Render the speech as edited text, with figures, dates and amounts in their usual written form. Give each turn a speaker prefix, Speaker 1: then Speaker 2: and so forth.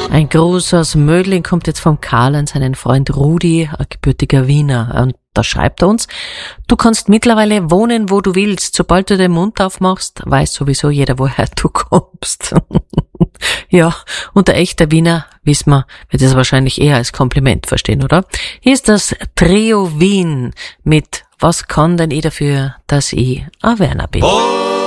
Speaker 1: Ein Gruß aus Mödling kommt jetzt vom Karl an seinen Freund Rudi, ein gebürtiger Wiener. Und da schreibt er uns: Du kannst mittlerweile wohnen, wo du willst. Sobald du den Mund aufmachst, weiß sowieso jeder, woher du kommst. Ja, und der echte Wiener, wissen wir, wird es wahrscheinlich eher als Kompliment verstehen, oder? Hier ist das Trio Wien mit Was kann denn ich dafür, dass ich ein Werner bin?